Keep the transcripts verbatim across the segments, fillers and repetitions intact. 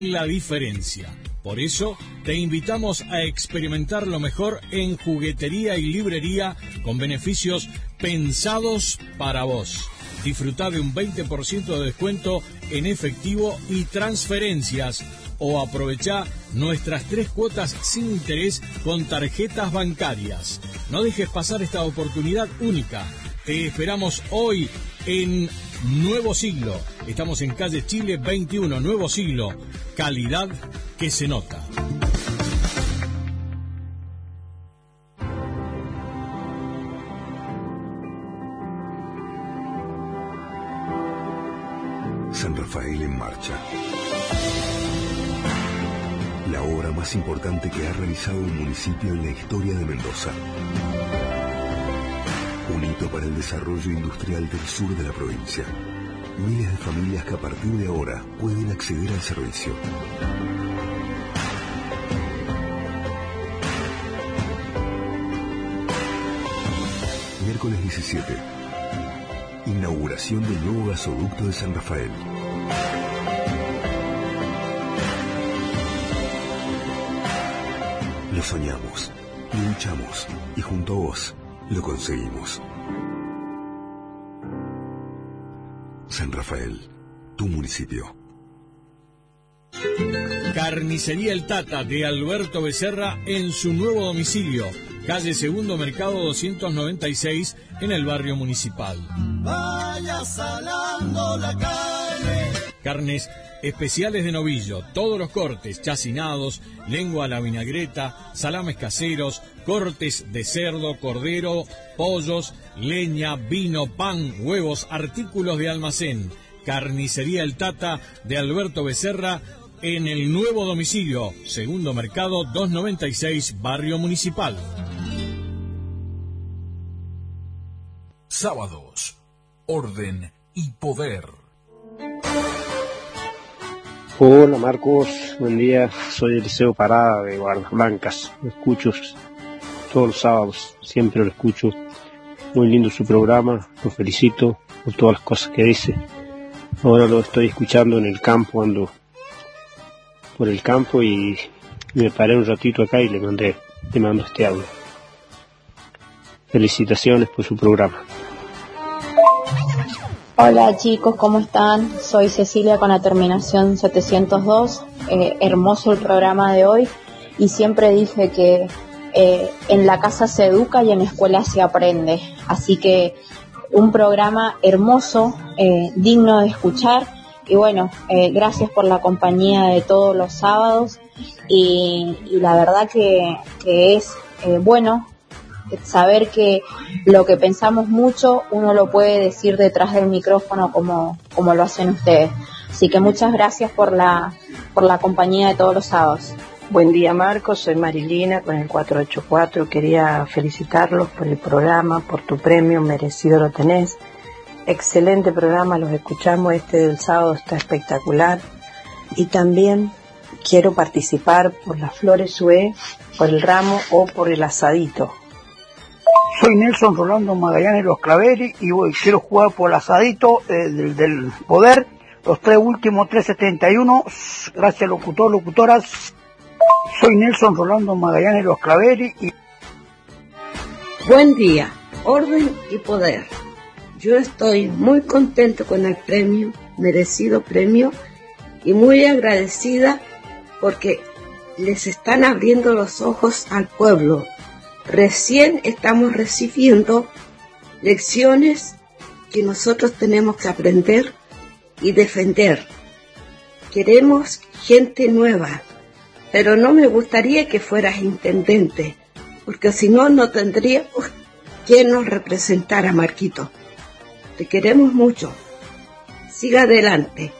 la diferencia. Por eso te invitamos a experimentar lo mejor en juguetería y librería con beneficios pensados para vos. Disfruta de un veinte por ciento de descuento en efectivo y transferencias o aprovechá nuestras tres cuotas sin interés con tarjetas bancarias. No dejes pasar esta oportunidad única. Te esperamos hoy en Nuevo Siglo. Estamos en calle Chile veintiuno, Nuevo Siglo. Calidad que se nota. San Rafael en marcha. La obra más importante que ha realizado un municipio en la historia de Mendoza. Un hito para el desarrollo industrial del sur de la provincia. Miles de familias que a partir de ahora pueden acceder al servicio. Miércoles diecisiete. Inauguración del nuevo gasoducto de San Rafael. Lo soñamos, lo luchamos y junto a vos lo conseguimos. San Rafael, tu municipio. Carnicería El Tata de Alberto Becerra en su nuevo domicilio, calle Segundo Mercado doscientos noventa y seis en el barrio Municipal. Vaya salando la carne. Carnes especiales de novillo, todos los cortes, chacinados, lengua a la vinagreta, salames caseros, cortes de cerdo, cordero, pollos, leña, vino, pan, huevos, artículos de almacén. Carnicería El Tata de Alberto Becerra en el nuevo domicilio, Segundo Mercado doscientos noventa y seis, barrio Municipal. Sábados, orden y poder. Hola Marcos, buen día, soy Eliseo Parada de Guardas Blancas, lo escucho todos los sábados, siempre lo escucho, muy lindo su programa, lo felicito por todas las cosas que dice. Ahora lo estoy escuchando en el campo, ando por el campo y me paré un ratito acá y le mandé, le mando este audio. Felicitaciones por su programa. Hola chicos, ¿cómo están? Soy Cecilia con la terminación setecientos dos. Eh, hermoso el programa de hoy y siempre dije que eh, en la casa se educa y en la escuela se aprende. Así que un programa hermoso, eh, digno de escuchar y bueno, eh, gracias por la compañía de todos los sábados y, y la verdad que, que es eh, bueno saber que lo que pensamos mucho uno lo puede decir detrás del micrófono como, como lo hacen ustedes. Así que muchas gracias por la, por la compañía de todos los sábados. Buen día Marcos, soy Marilina con el cuatro ocho cuatro. Quería felicitarlos por el programa, por tu premio, merecido lo tenés. Excelente programa, los escuchamos, este del sábado está espectacular. Y también quiero participar por las flores S U E, por el ramo o por el asadito. Soy Nelson Rolando Magallanes Los Claveri y voy, quiero jugar por el asadito eh, del, del poder, los tres últimos tres setenta y uno. Gracias locutor, locutoras. Soy Nelson Rolando Magallanes Los Claveri y... Buen día, orden y poder. Yo estoy muy contento con el premio, merecido premio, y muy agradecida porque les están abriendo los ojos al pueblo. Recién estamos recibiendo lecciones que nosotros tenemos que aprender y defender. Queremos gente nueva, pero no me gustaría que fueras intendente, porque si no, no tendríamos quien nos representara, Marquito. Te queremos mucho. Siga adelante.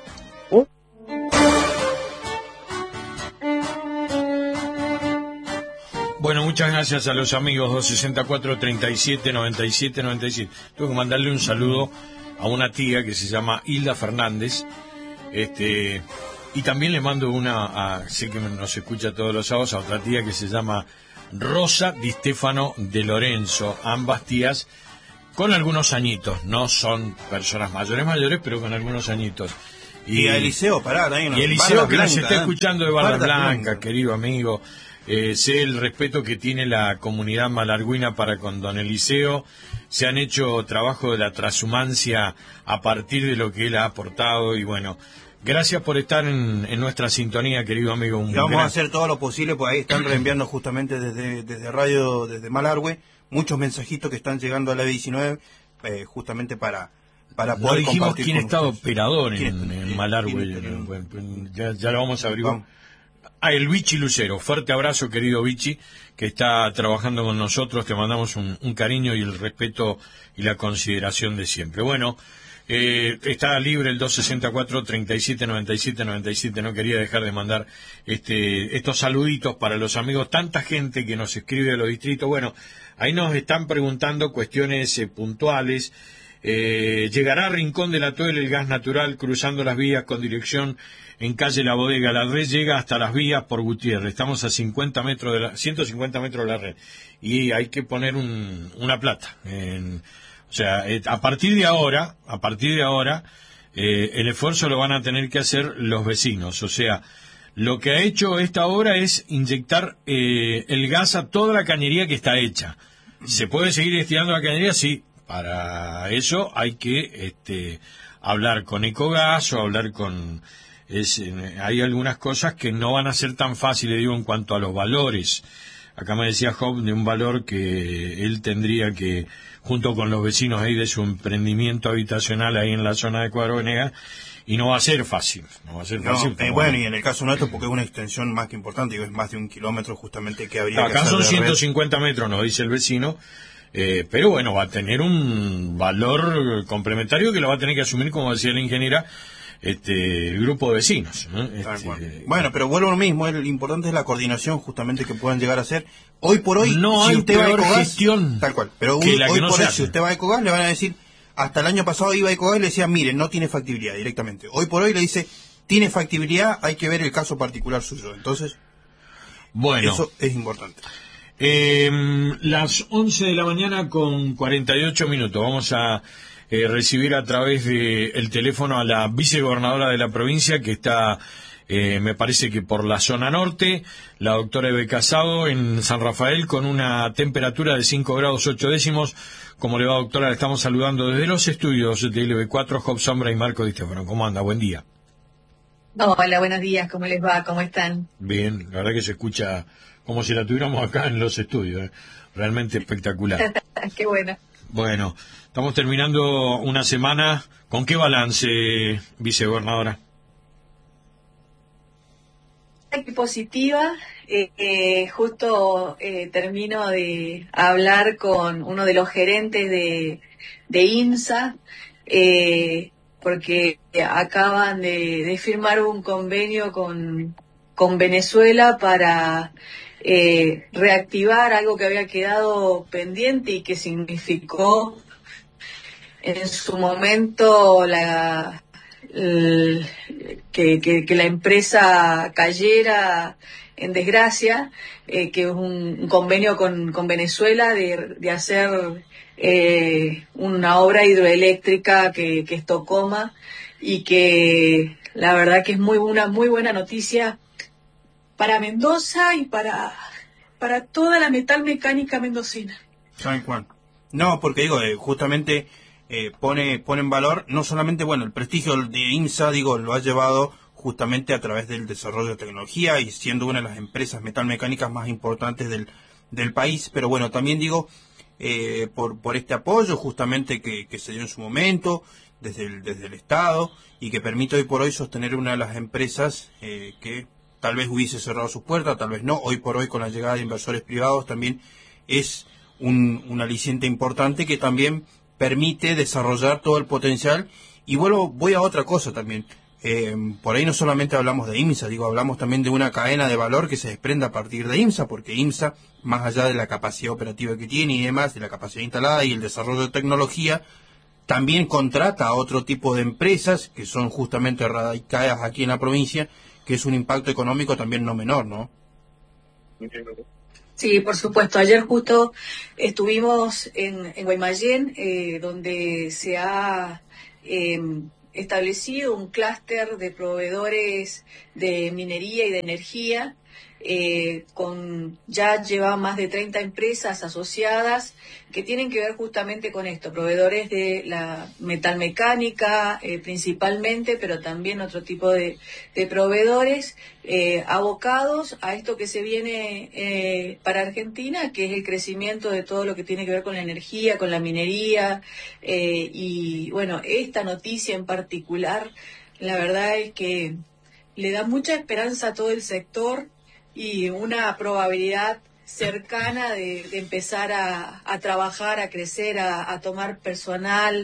Bueno, muchas gracias a los amigos dos sesenta y cuatro, treinta y siete, noventa y siete, noventa y siete. Tengo que mandarle un saludo a una tía que se llama Hilda Fernández. Este, y también le mando una, a, sé que nos escucha todos los sábados, a otra tía que se llama Rosa Di Stefano de Lorenzo. Ambas tías con algunos añitos, no son personas mayores mayores, pero con algunos añitos. Y, y a Eliseo, pará, también. Y Eliseo que nos está ¿eh? escuchando de Bardas Blanca, Blancas, querido amigo. Eh, sé el respeto que tiene la comunidad malargüina para con don Eliseo. Se han hecho trabajo de la transhumancia a partir de lo que él ha aportado y bueno, gracias por estar en, en nuestra sintonía, querido amigo. Un y vamos gran... a hacer todo lo posible, pues ahí están reenviando justamente desde, desde radio, desde Malargüe, muchos mensajitos que están llegando a la B diecinueve, eh, justamente para, para poder no dijimos compartir quién con está ustedes. operador en, ¿Quién, en quién, Malargüe. quién, Bueno, ya, ya lo vamos a averiguar. Vamos. Ah, el Vichy Lucero. Fuerte abrazo, querido Vichy, que está trabajando con nosotros. Te mandamos un, un cariño y el respeto y la consideración de siempre. Bueno, eh, está libre el dos sesenta y cuatro, treinta y siete, noventa y siete, noventa y siete. No quería dejar de mandar este, estos saluditos para los amigos. Tanta gente que nos escribe de los distritos. Bueno, ahí nos están preguntando cuestiones eh, puntuales. Eh, llegará a Rincón de la Tuel el gas natural cruzando las vías con dirección en calle La Bodega. La red llega hasta las vías por Gutiérrez. Estamos a cincuenta metros de la, ciento cincuenta metros de la red. Y hay que poner un, una plata. En, o sea, eh, a partir de ahora, a partir de ahora, eh, el esfuerzo lo van a tener que hacer los vecinos. O sea, lo que ha hecho esta obra es inyectar eh, el gas a toda la cañería que está hecha. ¿Se puede seguir estirando la cañería? Sí. Para eso hay que este, hablar con Ecogas o hablar con... Es, hay algunas cosas que no van a ser tan fáciles, digo, en cuanto a los valores. Acá me decía Job de un valor que él tendría que, junto con los vecinos ahí de su emprendimiento habitacional ahí en la zona de Cuadro Venegas, y no va a ser fácil. No va a ser fácil. No, eh, bueno, y en el caso nuestro, porque es una extensión más que importante, digo, es más de un kilómetro justamente que habría acá que hacer son de ciento red. cincuenta metros, nos dice el vecino. Eh, pero bueno, va a tener un valor complementario que lo va a tener que asumir, como decía la ingeniera, este el grupo de vecinos, ¿no? Este, bueno, pero vuelvo a lo mismo, el importante es la coordinación justamente que puedan llegar a hacer. Hoy por hoy, no si hay usted va a peor Ecogas, gestión tal cual, pero que hoy, la que hoy no por se hoy, hace. si usted va a Ecogas, le van a decir, hasta el año pasado iba a Ecogas y le decía, mire, no tiene factibilidad directamente. Hoy por hoy le dice, tiene factibilidad, hay que ver el caso particular suyo. Entonces, bueno, eso es importante. Eh, las once de la mañana con cuarenta y ocho minutos. Vamos a eh, recibir a través del el teléfono a la vicegobernadora de la provincia que está, eh, me parece que por la zona norte, la doctora Eve Casado en San Rafael con una temperatura de cinco grados ocho décimos. ¿Cómo le va, doctora? Le estamos saludando desde los estudios de L B cuatro, Job Sombra y Marco Di Stefano. ¿Cómo anda? Buen día. Hola, buenos días. ¿Cómo les va? ¿Cómo están? Bien, la verdad que se escucha como si la tuviéramos acá en los estudios, ¿eh? Realmente espectacular. Qué bueno. Bueno, estamos terminando una semana. ¿Con qué balance, vicegobernadora? Qué positiva. Eh, eh, justo eh, termino de hablar con uno de los gerentes de, de INSA, eh, porque acaban de, de firmar un convenio con, con Venezuela para eh, reactivar algo que había quedado pendiente y que significó en su momento la, el, que, que, que la empresa cayera en desgracia, eh, que es un, un convenio con, con Venezuela de, de hacer eh, una obra hidroeléctrica que, que es Tocoma, y que la verdad que es muy una muy buena noticia para Mendoza y para, para toda la metalmecánica mendocina. ¿Saben cuál? No, porque digo, eh, justamente eh, pone, pone en valor no solamente, bueno, el prestigio de INSA, digo, lo ha llevado justamente a través del desarrollo de tecnología y siendo una de las empresas metalmecánicas más importantes del, del país, pero bueno, también digo, eh, por, por este apoyo justamente que, que se dio en su momento desde el, desde el Estado y que permite hoy por hoy sostener una de las empresas eh, que tal vez hubiese cerrado sus puertas, tal vez no, hoy por hoy con la llegada de inversores privados también es un, un aliciente importante que también permite desarrollar todo el potencial. Y vuelvo, voy a otra cosa también. Eh, por ahí no solamente hablamos de IMSA, digo, hablamos también de una cadena de valor que se desprende a partir de IMSA, porque IMSA, más allá de la capacidad operativa que tiene y demás, de la capacidad instalada y el desarrollo de tecnología, también contrata a otro tipo de empresas que son justamente radicadas aquí en la provincia, que es un impacto económico también no menor, ¿no? Sí, por supuesto. Ayer justo estuvimos en, en Guaymallén, eh, donde se ha... Eh, establecido un clúster de proveedores de minería y de energía. Eh, con ya lleva más de treinta empresas asociadas que tienen que ver justamente con esto, proveedores de la metalmecánica eh, principalmente, pero también otro tipo de, de proveedores eh, abocados a esto que se viene eh, para Argentina, que es el crecimiento de todo lo que tiene que ver con la energía, con la minería, eh, y bueno, esta noticia en particular, la verdad es que le da mucha esperanza a todo el sector y una probabilidad cercana de, de empezar a, a trabajar, a crecer, a, a tomar personal,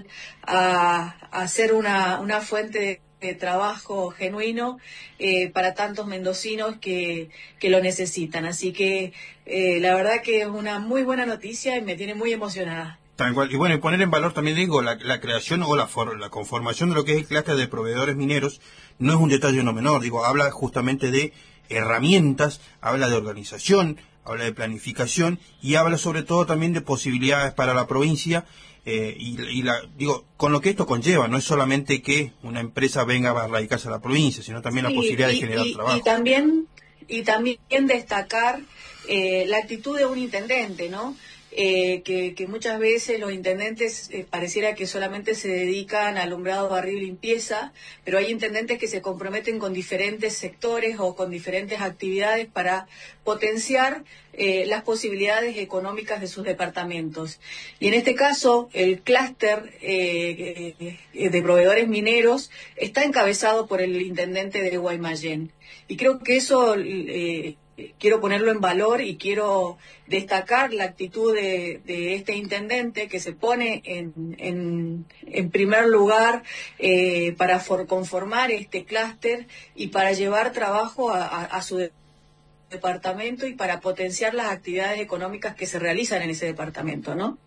a, a hacer una, una fuente de, de trabajo genuino eh, para tantos mendocinos que, que lo necesitan. Así que eh, la verdad que es una muy buena noticia y me tiene muy emocionada. Tal cual. Y bueno, y poner en valor también, digo, la, la creación o la, for, la conformación de lo que es el clúster de proveedores mineros no es un detalle no menor. Digo, habla justamente de herramientas, habla de organización, habla de planificación y habla sobre todo también de posibilidades para la provincia eh, y, y la, digo, con lo que esto conlleva, no es solamente que una empresa venga a radicarse a la provincia, sino también sí, la posibilidad y, de generar y, trabajo. Y también, y también destacar eh, la actitud de un intendente, ¿no? Eh, que, que muchas veces los intendentes eh, pareciera que solamente se dedican a alumbrado, barrio y limpieza, pero hay intendentes que se comprometen con diferentes sectores o con diferentes actividades para potenciar eh, las posibilidades económicas de sus departamentos. Y en este caso, el clúster eh, eh, de proveedores mineros está encabezado por el intendente de Guaymallén. Y creo que eso... Eh, quiero ponerlo en valor y quiero destacar la actitud de, de este intendente que se pone en, en, en primer lugar eh, para for, conformar este clúster y para llevar trabajo a, a, a su departamento y para potenciar las actividades económicas que se realizan en ese departamento, ¿no?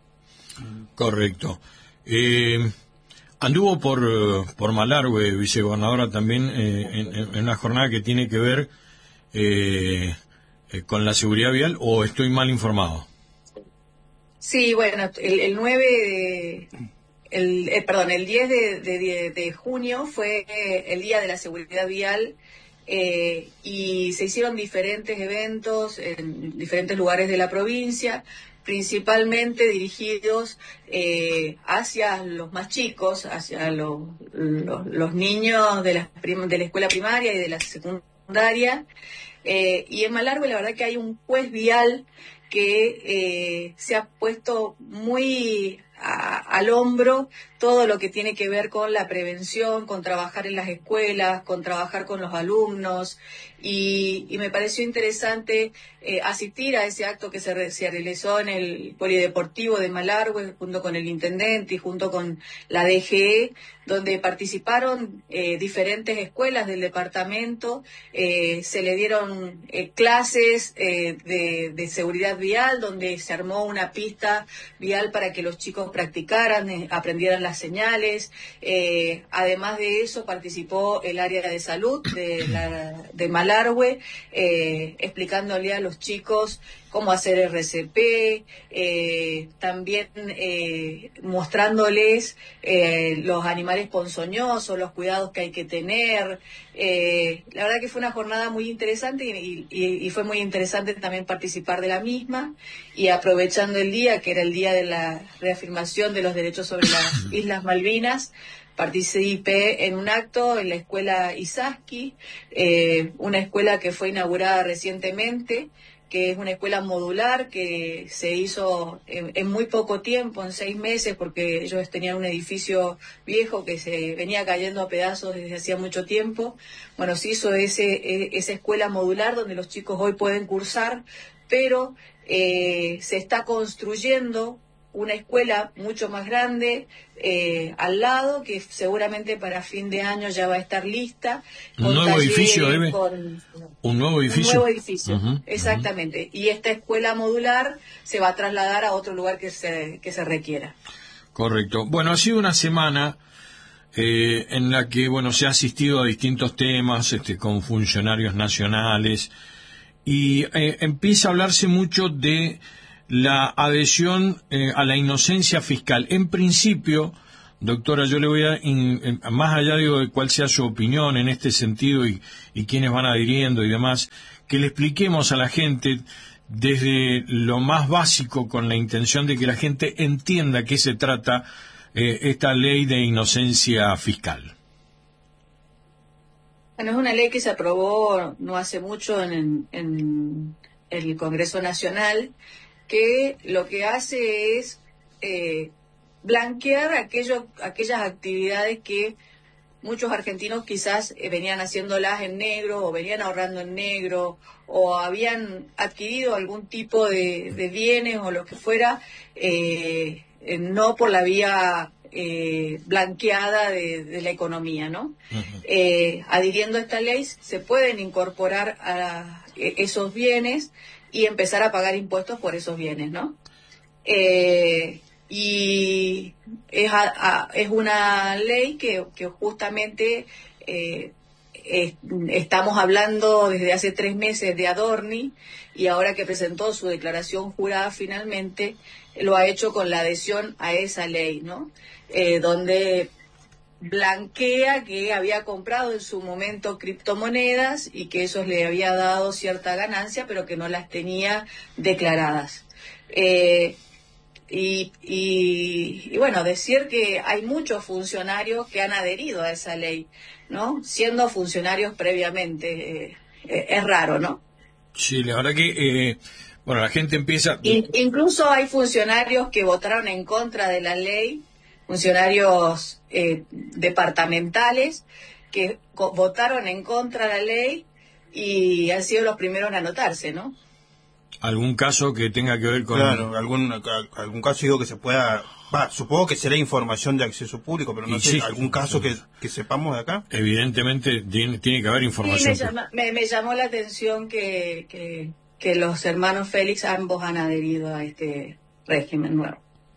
Correcto. Eh, anduvo por, por Malargüe, vicegobernadora, también eh, en, en una jornada que tiene que ver Eh, eh, con la seguridad vial, o estoy mal informado. Sí, bueno, el, el nueve de, el, eh, perdón, el diez de, de, de junio fue el día de la seguridad vial eh, y se hicieron diferentes eventos en diferentes lugares de la provincia, principalmente dirigidos eh, hacia los más chicos, hacia los, los, los niños de la, prim, de la escuela primaria y de la secundaria. Eh, y en Malargüe la verdad que hay un juez vial que eh, se ha puesto muy a, al hombro todo lo que tiene que ver con la prevención, con trabajar en las escuelas, con trabajar con los alumnos, y, y me pareció interesante eh, asistir a ese acto que se, re, se realizó en el Polideportivo de Malargüe junto con el intendente y junto con la D G E, donde participaron eh, diferentes escuelas del departamento, eh, se le dieron eh, clases eh, de, de seguridad vial, donde se armó una pista vial para que los chicos practicaran, eh, aprendieran las señales. Eh, además de eso, participó el área de salud de, la, de Malargüe, eh, explicándole a los chicos cómo hacer R C P, eh, también eh, mostrándoles eh, los animales ponzoñosos, los cuidados que hay que tener. Eh, la verdad que fue una jornada muy interesante y, y, y fue muy interesante también participar de la misma, y aprovechando el día, que era el día de la reafirmación de los derechos sobre las Islas Malvinas, participé en un acto en la escuela Isaski, eh, una escuela que fue inaugurada recientemente, que es una escuela modular que se hizo en, en muy poco tiempo, en seis meses, porque ellos tenían un edificio viejo que se venía cayendo a pedazos desde hacía mucho tiempo. Bueno, se hizo ese, esa escuela modular donde los chicos hoy pueden cursar, pero eh, se está construyendo una escuela mucho más grande eh, al lado, que seguramente para fin de año ya va a estar lista. ¿Un nuevo edificio, Eve? Con, ¿Un nuevo edificio? Un nuevo edificio, uh-huh, exactamente. Uh-huh. Y esta escuela modular se va a trasladar a otro lugar que se, que se requiera. Correcto. Bueno, ha sido una semana eh, en la que, bueno, se ha asistido a distintos temas este, con funcionarios nacionales, y eh, empieza a hablarse mucho de la adhesión eh, a la inocencia fiscal. En principio, Doctora, yo le voy a, in, más allá digo, de cuál sea su opinión en este sentido y, y quiénes van adhiriendo y demás, que le expliquemos a la gente desde lo más básico con la intención de que la gente entienda qué se trata eh, esta ley de inocencia fiscal. Bueno, es una ley que se aprobó no hace mucho en, en, en el Congreso Nacional, que lo que hace es eh, blanquear aquello, aquellas actividades que muchos argentinos quizás eh, venían haciéndolas en negro o venían ahorrando en negro o habían adquirido algún tipo de, de bienes o lo que fuera, eh, eh, no por la vía eh, blanqueada de, de la economía, ¿no? Uh-huh. Eh, adhiriendo a esta ley se pueden incorporar a eh, esos bienes y empezar a pagar impuestos por esos bienes, ¿no? Eh, y es, a, a, es una ley que, que justamente eh, es, estamos hablando desde hace tres meses de Adorni, y ahora que presentó su declaración jurada finalmente lo ha hecho con la adhesión a esa ley, ¿no? Eh, donde blanquea que había comprado en su momento criptomonedas y que eso le había dado cierta ganancia, pero que no las tenía declaradas. Eh, y, y, y bueno, decir que hay muchos funcionarios que han adherido a esa ley, ¿no? Siendo funcionarios previamente, eh, eh, es raro, ¿no? Sí, la verdad que, eh, bueno, la gente empieza... In, incluso hay funcionarios que votaron en contra de la ley, funcionarios eh, departamentales que co- votaron en contra de la ley y han sido los primeros en anotarse, ¿no? ¿Algún caso que tenga que ver con...? Claro, algún, algún caso digo que se pueda... Va, supongo que será información de acceso público, pero no y sé, sí, ¿algún caso que, que sepamos de acá? Evidentemente tiene, tiene que haber información. Sí, me, llama, me, me llamó la atención que, que, que los hermanos Félix ambos han adherido a este régimen nuevo.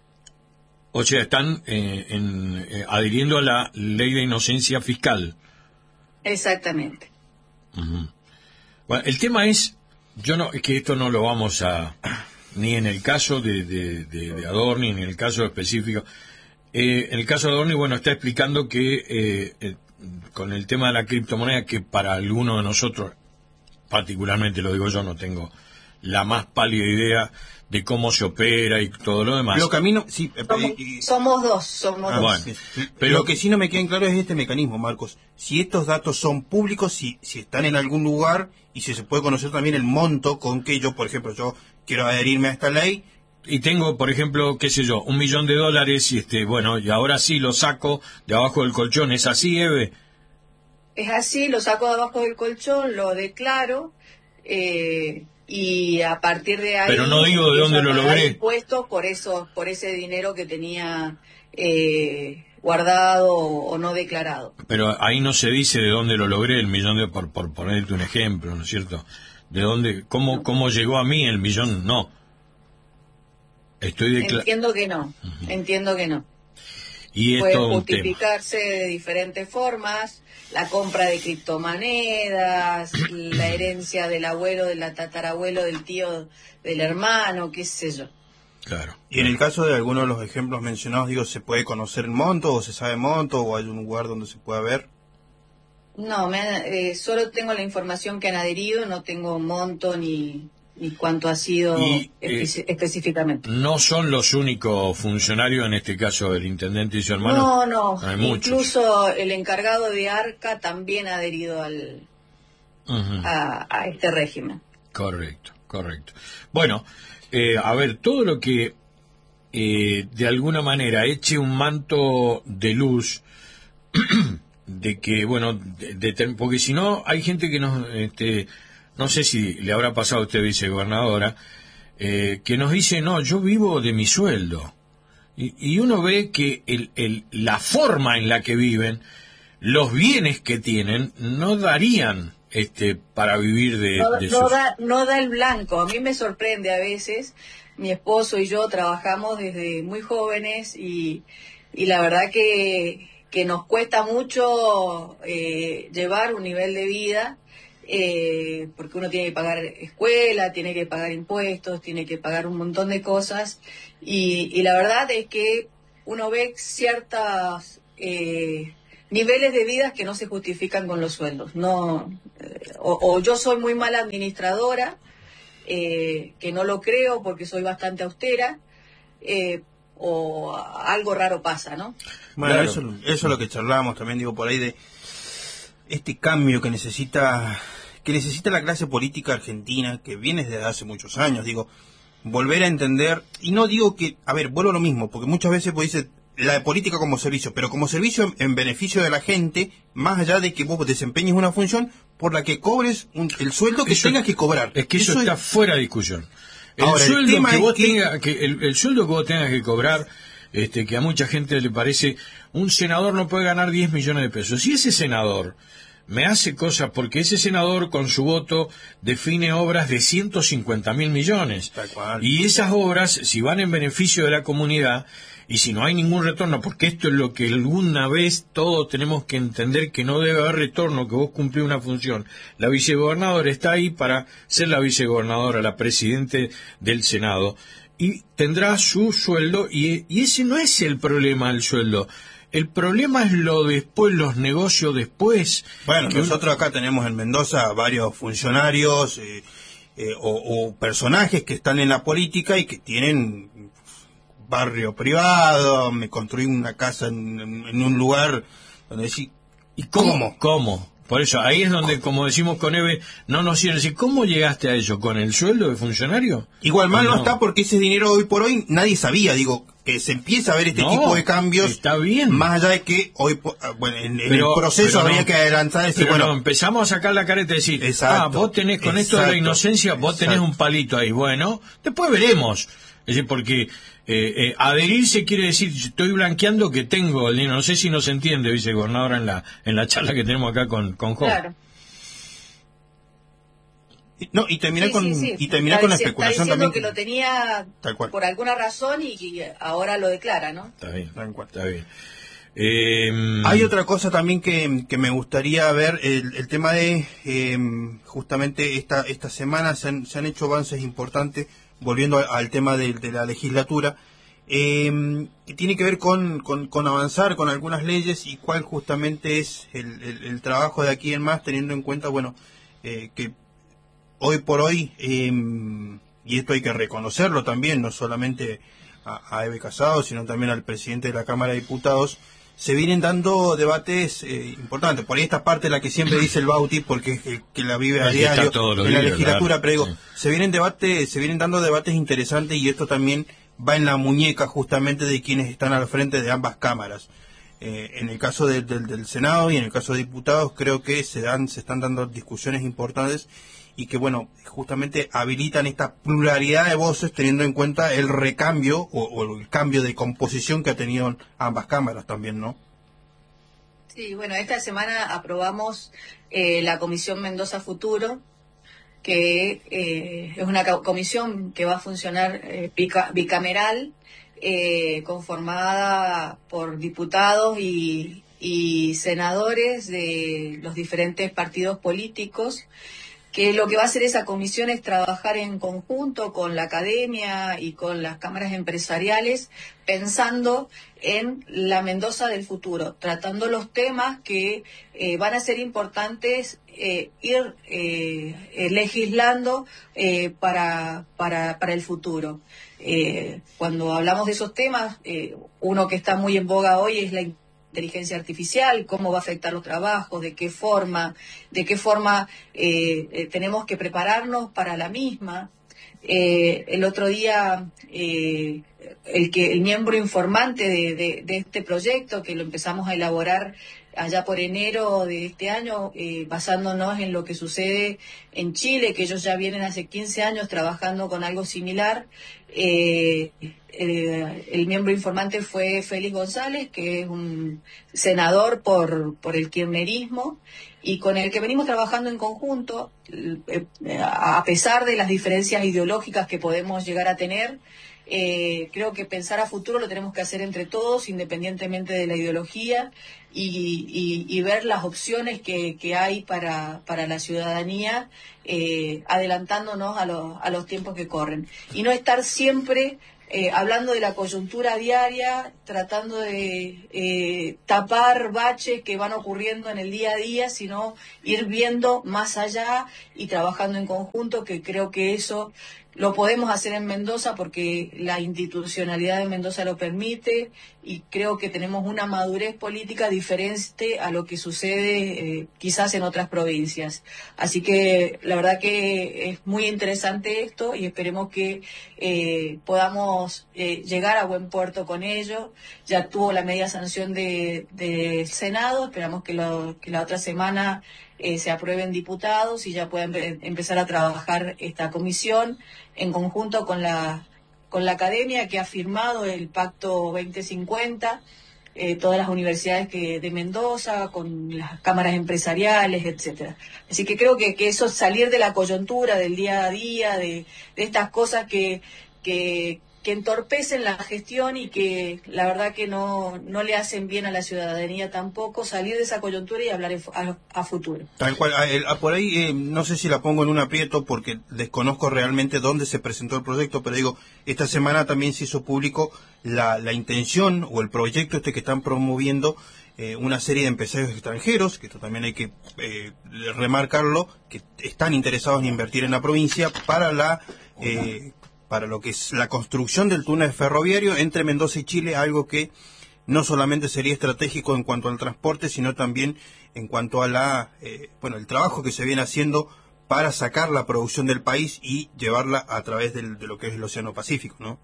O sea, están eh, en, eh, adhiriendo a la ley de inocencia fiscal. Exactamente. Uh-huh. Bueno, el tema es, yo no, es que esto no lo vamos a, ni en el caso de, de, de, de Adorni, ni en el caso específico. Eh, en el caso de Adorni, bueno, está explicando que eh, eh, con el tema de la criptomoneda, que para algunos de nosotros, particularmente lo digo yo, no tengo la más pálida idea de cómo se opera y todo lo demás. Lo que a mí no, sí, somos, eh, somos dos, somos ah, dos. Bueno, sí. Pero lo que sí no me queda en claro es este mecanismo, Marcos. Si estos datos son públicos, si, si están en algún lugar y si se puede conocer también el monto con que yo, por ejemplo, yo quiero adherirme a esta ley. Y tengo, por ejemplo, qué sé yo, un millón de dólares y este, bueno, y ahora sí lo saco de abajo del colchón. ¿Es así, Eve? Es así, lo saco de abajo del colchón, lo declaro, eh, y a partir de ahí... Pero no digo de dónde lo logré. Impuestos por eso, por ese dinero que tenía eh, guardado o, o no declarado. Pero ahí no se dice de dónde lo logré el millón de, por, por ponerte un ejemplo, ¿no es cierto? De dónde, cómo, no. cómo llegó a mí el millón, no. Estoy decla- Entiendo que no, uh-huh. entiendo que no. Y puede esto justificarse de diferentes formas, la compra de criptomonedas, la herencia del abuelo, del tatarabuelo, del tío, del hermano, qué sé yo. Claro. Y en el caso de algunos de los ejemplos mencionados, digo, ¿se puede conocer el monto o se sabe monto o hay un lugar donde se pueda ver? No, me han, eh, solo tengo la información que han adherido, no tengo monto ni... y cuánto ha sido y, espe- eh, específicamente. No son los únicos funcionarios, en este caso el intendente y su hermano. No, no, hay incluso muchos. El encargado de Arca también ha adherido al uh-huh. a, a este régimen. Correcto, correcto. Bueno, eh, a ver, todo lo que eh, de alguna manera eche un manto de luz de que, bueno, de, de, porque si no hay gente que nos... Este, no sé si le habrá pasado a usted, vicegobernadora, eh, que nos dice, no, yo vivo de mi sueldo. Y, y uno ve que el, el, la forma en la que viven, los bienes que tienen, no darían este para vivir de, no, de no, sus... da, no da el blanco. A mí me sorprende a veces, mi esposo y yo trabajamos desde muy jóvenes y, y la verdad que, que nos cuesta mucho eh, llevar un nivel de vida. Eh, porque uno tiene que pagar escuela, tiene que pagar impuestos, tiene que pagar un montón de cosas y, y la verdad es que uno ve ciertos eh, niveles de vida que no se justifican con los sueldos. No, eh, o, o yo soy muy mala administradora, eh, que no lo creo porque soy bastante austera, eh, o algo raro pasa, ¿no? Bueno, Claro. eso, eso es lo que charlábamos también, digo, por ahí de este cambio que necesita que necesita la clase política argentina, que viene desde hace muchos años, digo, volver a entender, y no digo que, a ver, vuelvo a lo mismo, porque muchas veces pues dice la política como servicio, pero como servicio en, en beneficio de la gente, más allá de que vos desempeñes una función por la que cobres un- el sueldo que Eso- tengas que cobrar. Es que eso, Eso está es- fuera de discusión. El Ahora, el sueldo tema que es vos que- tengas, que el, el sueldo que vos tengas que cobrar, este, que a mucha gente le parece, un senador no puede ganar diez millones de pesos. Si ese senador me hace cosas, porque ese senador con su voto define obras de ciento cincuenta mil millones. Tal cual. Y esas obras, si van en beneficio de la comunidad, y si no hay ningún retorno, porque esto es lo que alguna vez todos tenemos que entender, que no debe haber retorno, que vos cumplís una función. La vicegobernadora está ahí para ser la vicegobernadora, la presidente del Senado, y tendrá su sueldo, y, y ese no es el problema, el sueldo. El problema es lo después, los negocios después. Bueno, que uno- nosotros acá tenemos en Mendoza varios funcionarios eh, eh, o, o personajes que están en la política y que tienen barrio privado, me construí una casa en, en- en un lugar donde decís, ¿Y cómo? ¿Cómo? ¿Cómo? Por eso, ahí es donde, como decimos con Eve, no nos sirve decir, ¿cómo llegaste a ello? ¿Con el sueldo de funcionario? igual mal no. No. está porque ese dinero hoy por hoy nadie sabía, digo, que se empieza a ver este No, tipo de cambios, está bien. más allá de que hoy, po- ah, bueno, en, en Pero- el proceso pero habría no. que adelantar y decir, Pero bueno, no, empezamos a sacar la careta y decir, Exacto, ah, vos tenés con esto de la exacto, inocencia, vos tenés exacto. un palito ahí. Bueno, después veremos. Es decir, porque eh, eh, adherirse quiere decir, estoy blanqueando que tengo el dinero. No sé si nos entiende, vicegobernadora, en la en la charla que tenemos acá con, con Jo. Claro. no, y terminar Sí, con, sí, sí. y terminar Está con la dici- especulación está diciendo también. que lo tenía Tal cual. por alguna razón y que ahora lo declara, ¿no? Está bien, Tal cual. está bien. Eh, Hay otra cosa también que, que me gustaría ver, el, el tema de, eh, justamente esta esta semana se han, se han hecho avances importantes, volviendo al, al tema de, de la legislatura, eh, que tiene que ver con, con, con avanzar con algunas leyes y cuál justamente es el, el, el trabajo de aquí en más, teniendo en cuenta, bueno, eh, que hoy por hoy, eh, y esto hay que reconocerlo también, no solamente a, a Eve Casado, sino también al presidente de la Cámara de Diputados, se vienen dando debates eh, importantes. Por ahí esta parte la que siempre dice el Bauti, porque es el que la vive a El que está diario todos los en la días, legislatura, claro. pero digo, Sí. se vienen debates, se vienen dando debates interesantes y esto también va en la muñeca justamente de quienes están al frente de ambas cámaras. Eh, en el caso de- del- del Senado y en el caso de diputados creo que se dan, se están dando discusiones importantes y que bueno, justamente habilitan esta pluralidad de voces teniendo en cuenta el recambio o, o el cambio de composición que ha tenido ambas cámaras también, ¿no? Sí, bueno, esta semana aprobamos eh, la Comisión Mendoza Futuro, que eh, es una ca- comisión que va a funcionar eh, bica- bicameral, eh, conformada por diputados y, y senadores de los diferentes partidos políticos, que lo que va a hacer esa comisión es trabajar en conjunto con la academia y con las cámaras empresariales, pensando en la Mendoza del futuro, tratando los temas que eh, van a ser importantes eh, ir eh, eh, legislando eh, para, para, para el futuro. Eh, cuando hablamos de esos temas, eh, uno que está muy en boga hoy es la inteligencia artificial, cómo va a afectar los trabajos, de qué forma, de qué forma eh, eh, tenemos que prepararnos para la misma. Eh, el otro día, eh, el que el miembro informante de, de, de este proyecto, que lo empezamos a elaborar allá por enero de este año, eh, basándonos en lo que sucede en Chile, que ellos ya vienen hace quince años trabajando con algo similar. Eh, eh, el miembro informante fue Félix González, que es un senador por, por el kirchnerismo, y con el que venimos trabajando en conjunto, eh, a pesar de las diferencias ideológicas que podemos llegar a tener. Eh, creo que pensar a futuro lo tenemos que hacer entre todos, independientemente de la ideología, y, y, y ver las opciones que, que hay para, para la ciudadanía, eh, adelantándonos a los, a los tiempos que corren. Y no estar siempre eh, hablando de la coyuntura diaria, tratando de eh, tapar baches que van ocurriendo en el día a día, sino ir viendo más allá y trabajando en conjunto, que creo que eso lo podemos hacer en Mendoza porque la institucionalidad de Mendoza lo permite y creo que tenemos una madurez política diferente a lo que sucede eh, quizás en otras provincias. Así que la verdad que es muy interesante esto y esperemos que eh, podamos eh, llegar a buen puerto con ello. Ya tuvo la media sanción de, del Senado, esperamos que, lo, que la otra semana Eh, se aprueben diputados y ya puedan empe- empezar a trabajar esta comisión en conjunto con la con la academia que ha firmado el Pacto veinte cincuenta, eh, todas las universidades que de Mendoza, con las cámaras empresariales, etcétera. Así que creo que, que eso, salir de la coyuntura, del día a día, de, de estas cosas que, que que entorpecen la gestión y que la verdad que no, no le hacen bien a la ciudadanía tampoco, salir de esa coyuntura y hablar a, a futuro. Tal cual. A, el, a, por ahí eh, no sé si la pongo en un aprieto porque desconozco realmente dónde se presentó el proyecto, pero digo, esta semana también se hizo público la, la intención o el proyecto este que están promoviendo eh, una serie de empresarios extranjeros, que esto también hay que eh, remarcarlo, que están interesados en invertir en la provincia para la... Eh, para lo que es la construcción del túnel ferroviario entre Mendoza y Chile, algo que no solamente sería estratégico en cuanto al transporte, sino también en cuanto a la eh, bueno el trabajo que se viene haciendo para sacar la producción del país y llevarla a través del, de lo que es el Océano Pacífico, ¿no?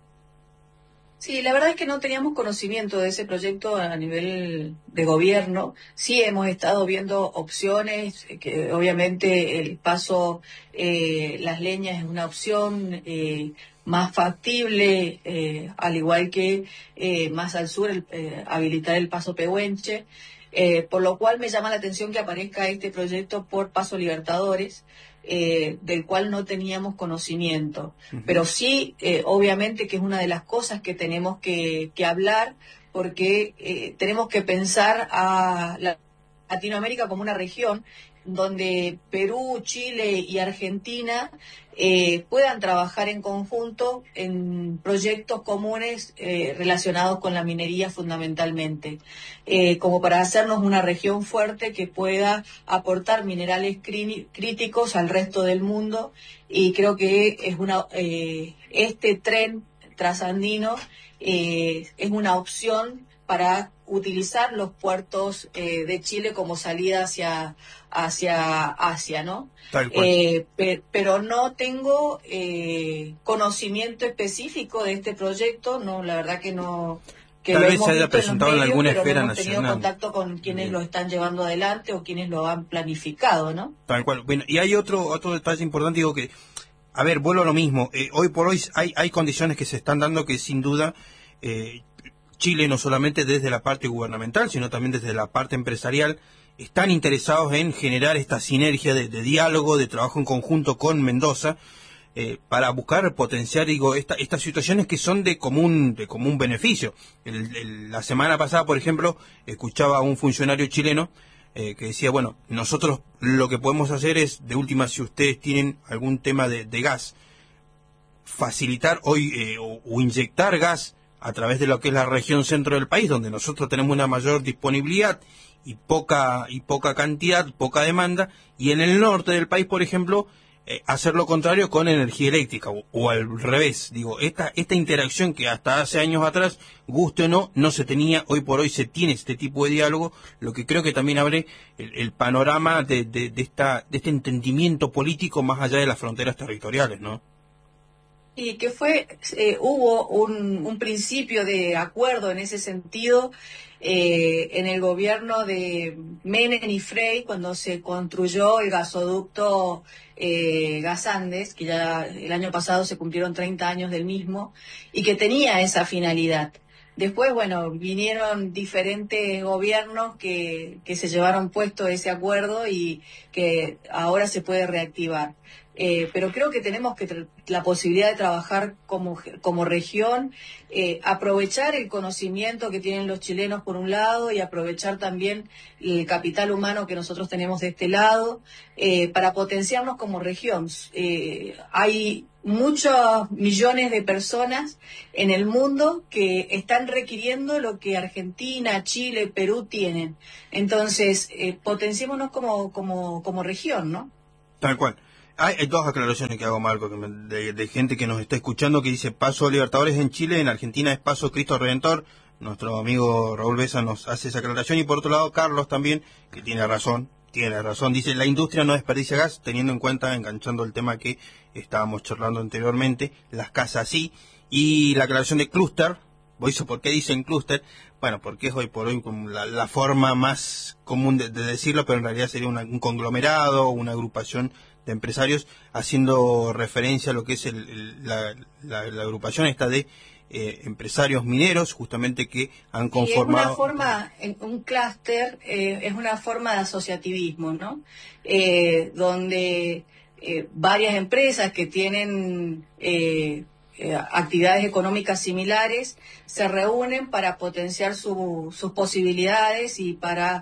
Sí, la verdad es que no teníamos conocimiento de ese proyecto a nivel de gobierno. Sí hemos estado viendo opciones, que obviamente el paso, eh, Las Leñas es una opción eh, más factible, eh, al igual que eh, más al sur el, eh, habilitar el paso Pehuenche, eh, por lo cual me llama la atención que aparezca este proyecto por Paso Libertadores, Eh, del cual no teníamos conocimiento. Uh-huh. Pero sí, eh, obviamente que es una de las cosas que tenemos que, que hablar, porque eh, tenemos que pensar a la Latinoamérica como una región donde Perú, Chile y Argentina eh, puedan trabajar en conjunto en proyectos comunes eh, relacionados con la minería fundamentalmente, eh, como para hacernos una región fuerte que pueda aportar minerales crí- críticos al resto del mundo, y creo que es una eh, este tren trasandino eh, es una opción para utilizar los puertos eh, de Chile como salida hacia hacia Asia, ¿no? Tal cual. Eh, pe- pero no tengo eh, conocimiento específico de este proyecto, no, la verdad que no. Que Tal lo vez hemos se haya visto en los presentado en medios, alguna pero esfera no hemos tenido nacional. contacto con quienes Bien. lo están llevando adelante o quienes lo han planificado, ¿no? Tal cual. Bueno, y hay otro otro detalle importante, digo que, a ver, vuelvo a lo mismo. Eh, hoy por hoy hay hay condiciones que se están dando que sin duda eh, Chile, no solamente desde la parte gubernamental, sino también desde la parte empresarial, están interesados en generar esta sinergia de, de diálogo, de trabajo en conjunto con Mendoza, eh, para buscar potenciar, digo, esta, estas situaciones que son de común de común beneficio. El, el, la semana pasada, por ejemplo, escuchaba a un funcionario chileno eh, que decía, bueno, nosotros lo que podemos hacer es, de última, si ustedes tienen algún tema de, de gas, facilitar hoy eh, o, o inyectar gas a través de lo que es la región centro del país, donde nosotros tenemos una mayor disponibilidad y poca y poca cantidad, poca demanda, y en el norte del país, por ejemplo, eh, hacer lo contrario con energía eléctrica, o, o al revés. Digo, esta esta interacción que hasta hace años atrás, guste o no, no se tenía, hoy por hoy se tiene este tipo de diálogo, lo que creo que también abre el, el panorama de, de, de, esta, de este entendimiento político más allá de las fronteras territoriales, ¿no? Y que fue, eh, hubo un, un principio de acuerdo en ese sentido eh, en el gobierno de Menem y Frey, cuando se construyó el gasoducto eh, Gas Andes, que ya el año pasado se cumplieron treinta años del mismo, y que tenía esa finalidad. Después, bueno, vinieron diferentes gobiernos que, que se llevaron puesto ese acuerdo y que ahora se puede reactivar. eh, pero creo que tenemos que tra- la posibilidad de trabajar como, como región, eh, aprovechar el conocimiento que tienen los chilenos por un lado y aprovechar también el capital humano que nosotros tenemos de este lado, eh, para potenciarnos como región. Eh, hay muchos millones de personas en el mundo que están requiriendo lo que Argentina, Chile, Perú tienen. Entonces, eh, potenciémonos como, como, como región, ¿no? Tal cual. Hay, hay dos aclaraciones que hago, Marco, que me- de, de gente que nos está escuchando, que dice Paso Libertadores en Chile, en Argentina es Paso Cristo Redentor. Nuestro amigo Raúl Besa nos hace esa aclaración. Y por otro lado, Carlos también, que tiene razón, tiene razón, dice, la industria no desperdicia gas, teniendo en cuenta, enganchando el tema que estábamos charlando anteriormente, las casas sí. Y la aclaración de clúster, ¿vos dice por qué dicen clúster? Bueno, porque es hoy por hoy como la, la forma más común de, de decirlo, pero en realidad sería una- un conglomerado, una agrupación de empresarios, haciendo referencia a lo que es el, el- la, la- la agrupación esta de eh, empresarios mineros, justamente que han Y es conformado... una forma, en- un clúster eh, es una forma de asociativismo, ¿no? Eh, donde eh, varias empresas que tienen eh, eh, actividades económicas similares se reúnen para potenciar su- sus posibilidades y para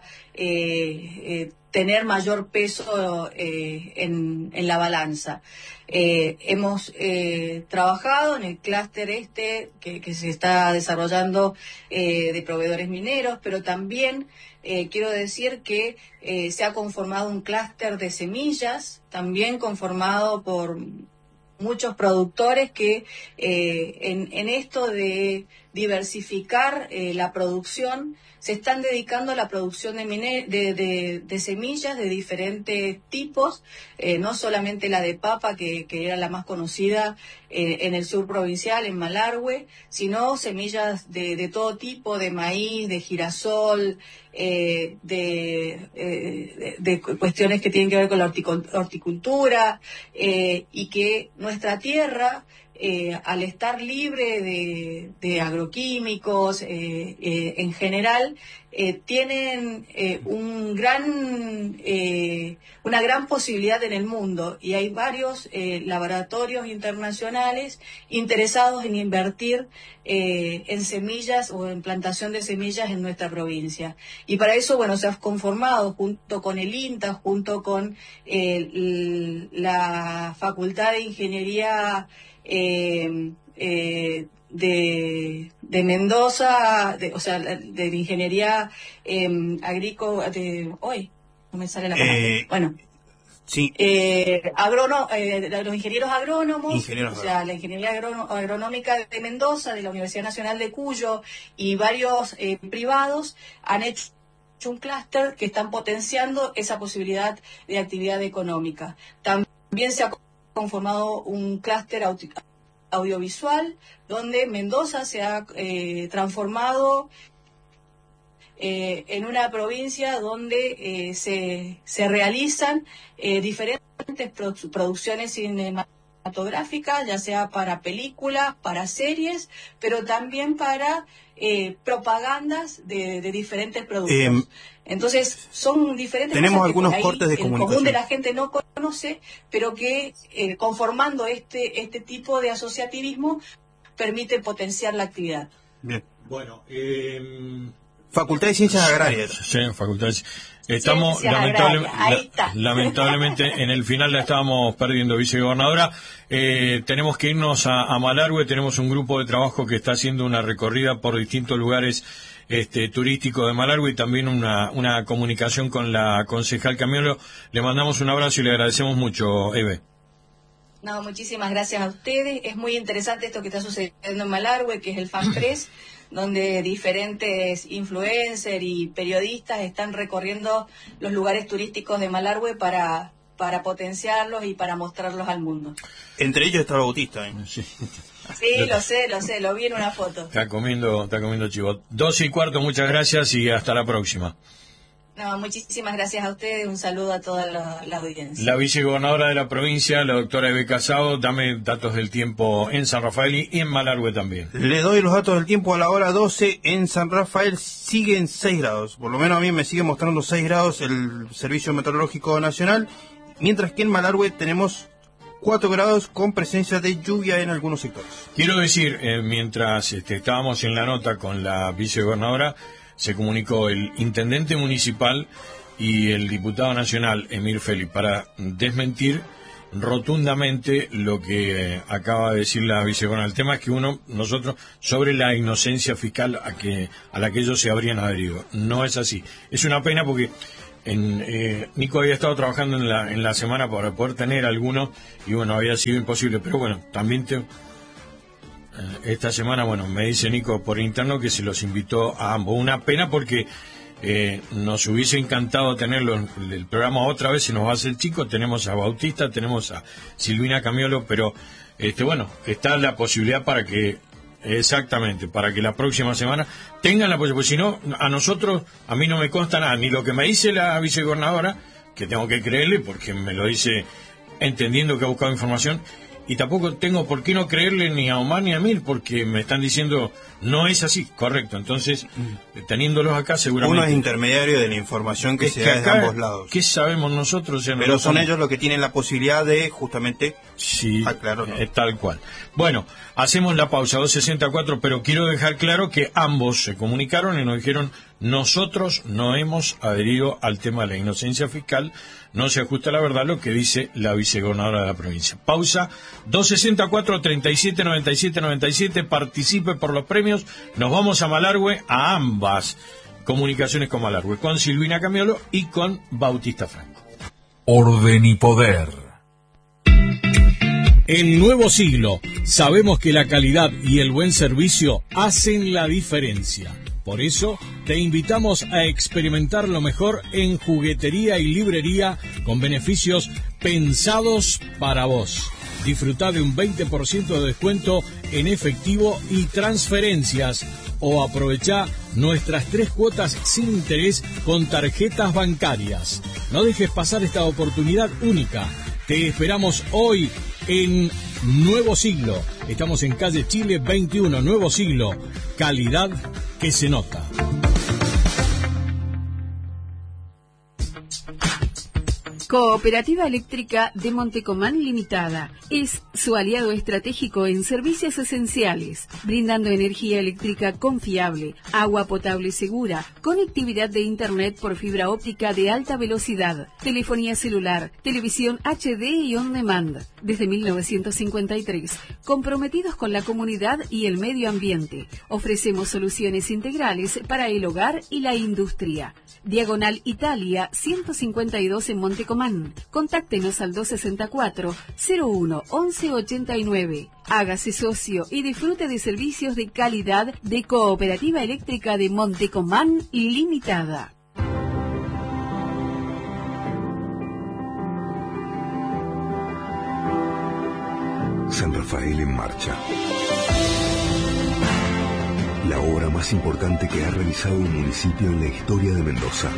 eh, eh, tener mayor peso eh, en, en la balanza. Eh, hemos eh, trabajado en el clúster este que, que se está desarrollando eh, de proveedores mineros, pero también eh, quiero decir que eh, se ha conformado un clúster de semillas, también conformado por muchos productores que eh, en, en esto de diversificar eh, la producción se están dedicando a la producción de, mine- de, de- de semillas de diferentes tipos, eh, no solamente la de papa, que, que era la más conocida eh, en el sur provincial, en Malargüe, sino semillas de, de todo tipo, de maíz, de girasol, eh, de, eh, de, de cuestiones que tienen que ver con la horticul- horticultura, eh, y que nuestra tierra, eh, al estar libre de, de agroquímicos, eh, eh, en general, eh, tienen eh, un gran, eh, una gran posibilidad en el mundo, y hay varios eh, laboratorios internacionales interesados en invertir eh, en semillas o en plantación de semillas en nuestra provincia. Y para eso, bueno, se ha conformado junto con el INTA, junto con eh, l- la Facultad de Ingeniería eh, eh, de, de Mendoza, de, o sea, de, de ingeniería eh, agrícola, de, hoy, no me sale la palabra. Eh, Bueno, Sí, eh, agrono, eh, los ingenieros agrónomos, Ingenieros o sea, la ingeniería agrono- agronómica de Mendoza, de la Universidad Nacional de Cuyo y varios eh, privados han hecho un clúster que están potenciando esa posibilidad de actividad económica. También se ha conformado un clúster auti- audiovisual donde Mendoza se ha eh, transformado eh, en una provincia donde eh, se, se realizan eh, diferentes produ- producciones cinematográficas, ya sea para películas, para series, pero también para eh, propagandas de, de diferentes productos. Eh, Entonces, son diferentes tenemos cosas que algunos por ahí cortes de el común comunicación. de la gente no conoce, pero que eh, conformando este, este tipo de asociativismo permite potenciar la actividad. bien. Bueno, eh, Facultad de Ciencias Agrarias. sí, facultades. Estamos Ciencias lamentable- agrarias, ahí está. la- lamentablemente en el final la estábamos perdiendo, vicegobernadora. Eh, tenemos que irnos a, a Malargüe. Tenemos un grupo de trabajo que está haciendo una recorrida por distintos lugares este, turísticos de Malargüe y también una, una comunicación con la concejal Camiolo. Le mandamos un abrazo y le agradecemos mucho, Eve. No, muchísimas gracias a ustedes. Es muy interesante esto que está sucediendo en Malargüe, que es el FanPress, donde diferentes influencers y periodistas están recorriendo los lugares turísticos de Malargüe para, para potenciarlos y para mostrarlos al mundo. Entre ellos está Bautista. ¿eh? Sí. Sí, lo sé, lo sé, lo vi en una foto. Está comiendo, está comiendo chivo. Dos y cuarto, muchas gracias y hasta la próxima. No, muchísimas gracias a ustedes. Un saludo a toda la, la audiencia. La vicegobernadora de la provincia, la doctora Eve Casado, dame datos del tiempo en San Rafael y en Malargüe también. Le doy los datos del tiempo a la hora doce. En San Rafael siguen seis grados. Por lo menos a mí me sigue mostrando seis grados el Servicio Meteorológico Nacional. Mientras que en Malargüe tenemos cuatro grados con presencia de lluvia en algunos sectores. Quiero decir, eh, mientras este, estábamos en la nota con la vicegobernadora, se comunicó el intendente municipal y el diputado nacional, Emir Félix, para desmentir rotundamente lo que eh, acaba de decir la vicegobernadora. El tema es que uno, nosotros, sobre la inocencia fiscal a, que, a la que ellos se habrían adherido. No es así. Es una pena porque en, eh, Nico había estado trabajando en la, en la semana para poder tener alguno y bueno, había sido imposible. Pero bueno, también te, eh, esta semana, bueno, me dice Nico por interno que se los invitó a ambos. Una pena porque Eh, nos hubiese encantado tenerlo en el programa otra vez, se nos va a hacer chico. Tenemos a Bautista, tenemos a Silvina Camiolo, pero este bueno, está la posibilidad para que, exactamente, para que la próxima semana tengan la posibilidad, porque si no, a nosotros, a mí no me consta nada, ni lo que me dice la vicegobernadora, que tengo que creerle porque me lo dice entendiendo que ha buscado información, y tampoco tengo por qué no creerle ni a Omar ni a Mir, porque me están diciendo no es así, correcto. Entonces, mm. teniéndolos acá seguramente... Uno es intermediario de la información que es se que da de acá, ambos lados. ¿qué sabemos nosotros? O sea, Pero nosotros son somos... ellos los que tienen la posibilidad de justamente... Sí, aclararlo. eh, tal cual. Bueno, hacemos la pausa, dos sesenta y cuatro, pero quiero dejar claro que ambos se comunicaron y nos dijeron: nosotros no hemos adherido al tema de la inocencia fiscal, no se ajusta a la verdad lo que dice la vicegobernadora de la provincia. Pausa, dos sesenta y cuatro, treinta y siete, noventa y siete, noventa y siete, participe por los premios. Nos vamos a Malargüe, a ambas comunicaciones con Malargüe, con Silvina Camiolo y con Bautista Franco. Orden y poder. En Nuevo Siglo, sabemos que la calidad y el buen servicio hacen la diferencia. Por eso, te invitamos a experimentar lo mejor en juguetería y librería con beneficios pensados para vos. Disfruta de un veinte por ciento de descuento en efectivo y transferencias, o aprovechá nuestras tres cuotas sin interés con tarjetas bancarias. No dejes pasar esta oportunidad única. Te esperamos hoy en Nuevo Siglo. Estamos en calle Chile veintiuno, Nuevo Siglo. Calidad que se nota. Cooperativa Eléctrica de Montecomán Limitada es su aliado estratégico en servicios esenciales, brindando energía eléctrica confiable, agua potable segura, conectividad de internet por fibra óptica de alta velocidad, telefonía celular, televisión H D y on demand. Desde mil novecientos cincuenta y tres, comprometidos con la comunidad y el medio ambiente, ofrecemos soluciones integrales para el hogar y la industria. Diagonal Italia ciento cincuenta y dos en Montecomán. Contáctenos al dos sesenta y cuatro, cero uno, once ochenta y nueve. Hágase socio y disfrute de servicios de calidad de Cooperativa Eléctrica de Montecomán Limitada. San Rafael en marcha. La obra más importante que ha realizado un municipio en la historia de Mendoza.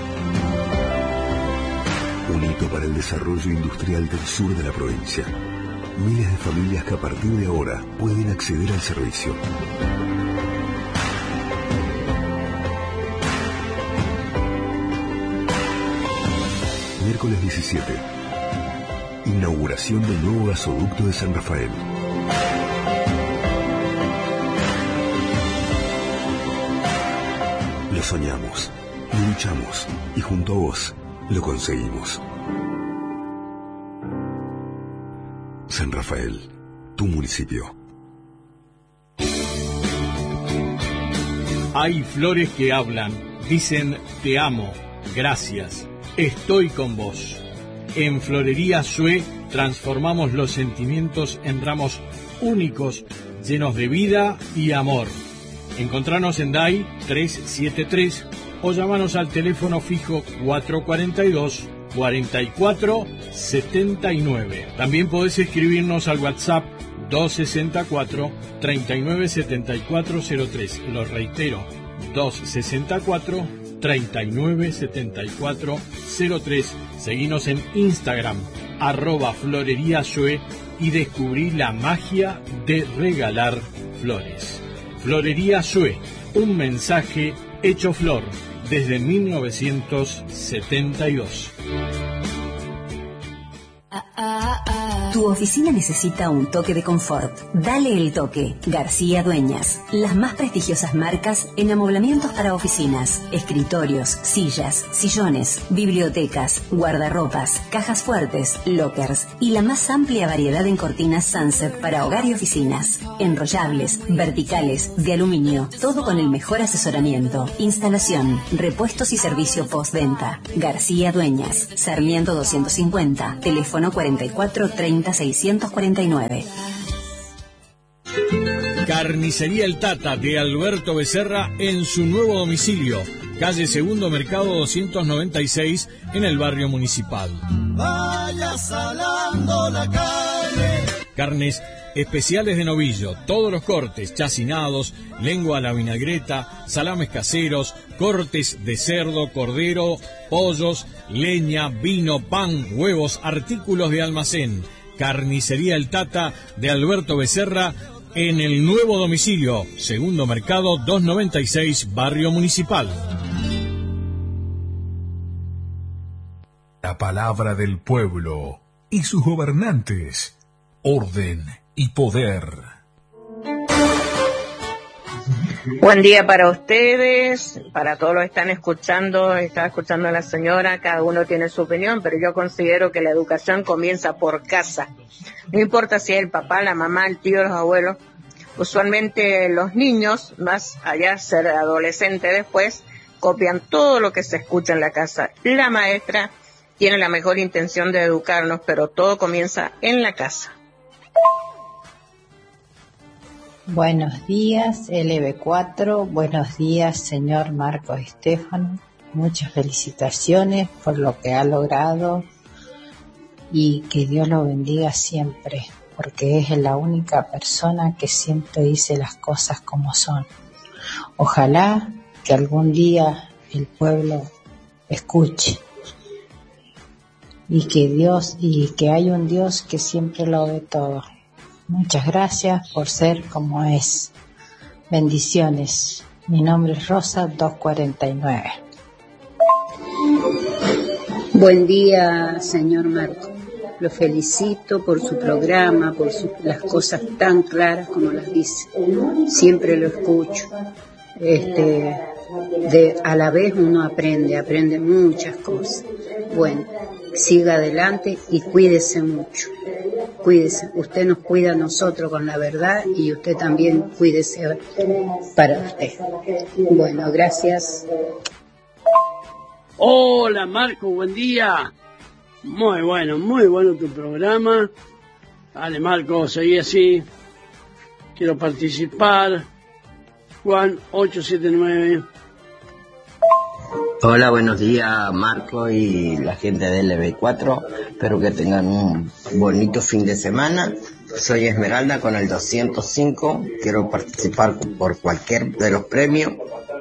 Un hito para el desarrollo industrial del sur de la provincia. Miles de familias que a partir de ahora pueden acceder al servicio. Miércoles diecisiete. Inauguración del nuevo gasoducto de San Rafael. Lo soñamos, lo luchamos y junto a vos lo conseguimos. San Rafael, tu municipio. Hay flores que hablan, dicen te amo, gracias, estoy con vos. En Florería Sue transformamos los sentimientos en ramos únicos, llenos de vida y amor. Encontranos en D A I trescientos setenta y tres o llamanos al teléfono fijo cuatrocientos cuarenta y dos, cuarenta y cuatro setenta y nueve. También podés escribirnos al WhatsApp doscientos sesenta y cuatro, treinta y nueve setenta y cuatro cero tres. Lo reitero, doscientos sesenta y cuatro, treinta y nueve setenta y cuatro cero tres. Seguinos en Instagram, arroba Florería Sue, y descubrí la magia de regalar flores. Florería Sue, un mensaje hecho flor desde mil novecientos setenta y dos. Tu Tu oficina necesita un toque de confort. Dale el toque. García Dueñas. Las más prestigiosas marcas en amoblamientos para oficinas, escritorios, sillas, sillones, bibliotecas, guardarropas, cajas fuertes, lockers y la más amplia variedad en cortinas Sunset para hogar y oficinas. Enrollables, verticales, de aluminio. Todo con el mejor asesoramiento. Instalación, repuestos y servicio postventa. García Dueñas. Sarmiento doscientos cincuenta. Teléfono cuarenta y cuatro treinta seiscientos cuarenta y nueve. Carnicería El Tata de Alberto Becerra en su nuevo domicilio, calle Segundo Mercado doscientos noventa y seis, en el barrio Municipal. Vaya salando la carne. Carnes especiales de novillo, todos los cortes, chacinados, lengua a la vinagreta, salames caseros, cortes de cerdo, cordero, pollos, leña, vino, pan, huevos, artículos de almacén. Carnicería El Tata de Alberto Becerra en el nuevo domicilio, Segundo Mercado doscientos noventa y seis, barrio Municipal. La palabra del pueblo y sus gobernantes. Orden y poder. Buen día para ustedes, para todos los que están escuchando. Estaba escuchando a la señora, cada uno tiene su opinión, pero yo considero que la educación comienza por casa. No importa si es el papá, la mamá, el tío, los abuelos. Usualmente los niños, más allá de ser adolescentes después, copian todo lo que se escucha en la casa. La maestra tiene la mejor intención de educarnos, pero todo comienza en la casa. Buenos días, L B cuatro. Buenos días, señor Marcos Estefano. Muchas felicitaciones por lo que ha logrado y que Dios lo bendiga siempre, porque es la única persona que siempre dice las cosas como son. Ojalá que algún día el pueblo escuche y que Dios y que hay un Dios que siempre lo ve todo. Muchas gracias por ser como es. Bendiciones. Mi nombre es Rosa doscientos cuarenta y nueve. Buen día, señor Marco. Lo felicito por su programa, por su, las cosas tan claras como las dice. Siempre lo escucho. Este, de, a la vez uno aprende, aprende muchas cosas. Bueno, siga adelante y cuídese mucho. Cuídese, usted nos cuida a nosotros con la verdad y usted también cuídese para usted. Bueno, gracias. Hola Marco, buen día. Muy bueno, muy bueno tu programa. Dale Marco, seguí así. Quiero participar. Juan ocho siete nueve. Hola, buenos días Marco y la gente de L B cuatro, espero que tengan un bonito fin de semana. Soy Esmeralda con el doscientos cinco, quiero participar por cualquier de los premios.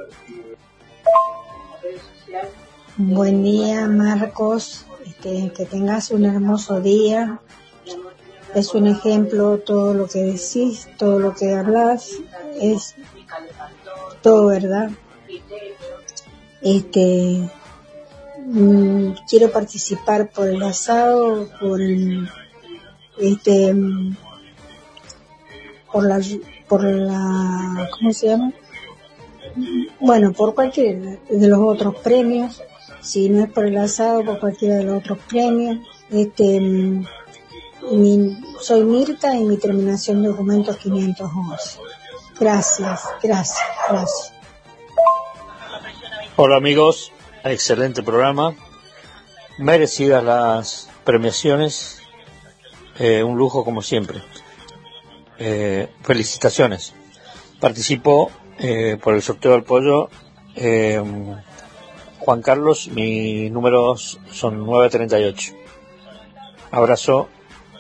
Buen día Marcos, este, que tengas un hermoso día. Es un ejemplo todo lo que decís, todo lo que hablas, es todo verdad. Este, mmm, quiero participar por el asado, por el, este, por la, por la, ¿cómo se llama? Bueno, por cualquier de los otros premios. Si no es por el asado, por cualquiera de los otros premios. Este, mi, soy Mirta y mi terminación de documentos quinientos once. Gracias, gracias, gracias. Hola amigos, excelente programa, merecidas las premiaciones, eh, un lujo como siempre. Eh, felicitaciones. Participo eh, por el sorteo del pollo. Eh, Juan Carlos, mis números son nueve treinta y ocho. Abrazo.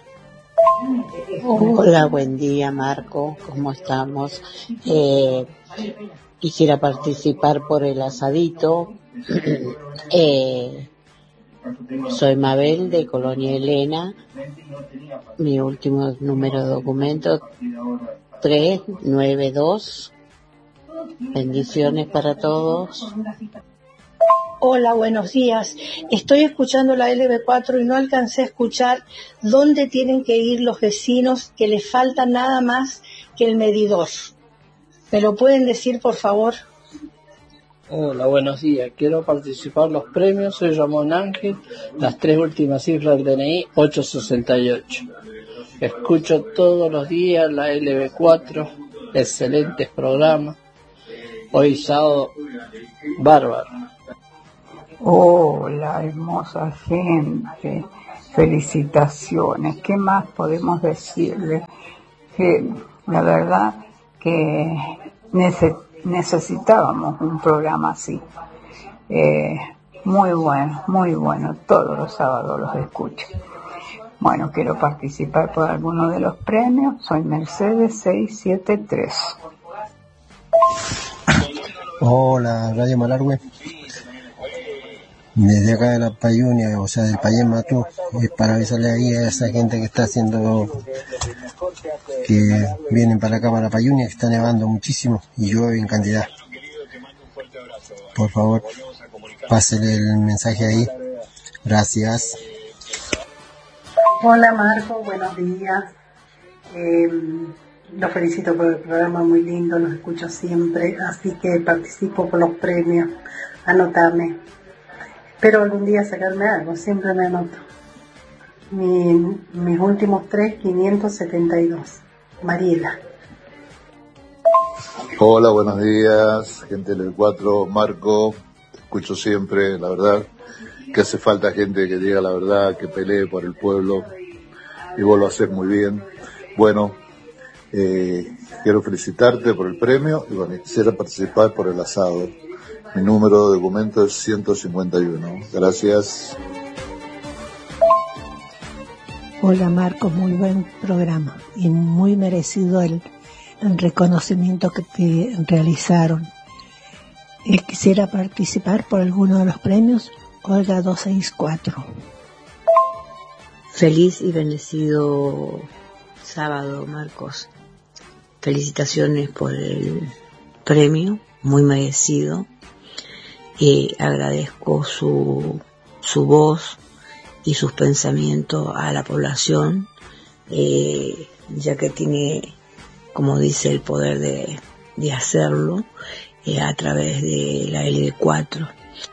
Hola, buen día Marco, ¿cómo estamos? Eh, quisiera participar por el asadito. eh, soy Mabel de Colonia Elena. Mi último número de documento tres nueve dos. Bendiciones para todos. Hola, buenos días. Estoy escuchando la L B cuatro y no alcancé a escuchar dónde tienen que ir los vecinos, que les falta nada más que el medidor. ¿Me lo pueden decir, por favor? Hola, buenos días. Quiero participar en los premios. Soy Ramón Ángel. Las tres últimas cifras del D N I, ochocientos sesenta y ocho. Escucho todos los días la L B cuatro. Excelentes programas. Hoy sábado, bárbaro. Hola, hermosa gente. Felicitaciones. ¿Qué más podemos decirle? Que la verdad que necesitamos necesitábamos un programa así. Eh, muy bueno, muy bueno. Todos los sábados los escucho. Bueno, quiero participar por alguno de los premios. Soy Mercedes seiscientos setenta y tres. Hola, Radio Malargüe. Desde acá de la Payunia, o sea, del Payén Matú, es para avisarle ahí a esa gente que está haciendo, que vienen para acá, para la Payunia, que está nevando muchísimo y llueve en cantidad. Por favor, pásenle el mensaje ahí. Gracias. Hola Marco, buenos días. Eh, los felicito por el programa, muy lindo, los escucho siempre, así que participo por los premios. Anotame. Espero algún día sacarme algo, siempre me anoto. Mi, mis últimos tres, quinientos setenta y dos. Mariela. Hola, buenos días, gente del cuatro, Marco, te escucho siempre, la verdad, que hace falta gente que diga la verdad, que pelee por el pueblo, y vos lo haces muy bien. Bueno, eh, quiero felicitarte por el premio, y bueno, quisiera participar por el asado. Mi número de documento es ciento cincuenta y uno. Gracias. Hola Marco, muy buen programa y muy merecido el, el reconocimiento que te realizaron. Eh, quisiera participar por alguno de los premios. Olga doscientos sesenta y cuatro. Feliz y bendecido sábado, Marcos. Felicitaciones por el premio, muy merecido. Eh, agradezco su, su voz y sus pensamientos a la población, eh, ya que tiene, como dice, el poder de, de hacerlo eh, a través de la L B cuatro.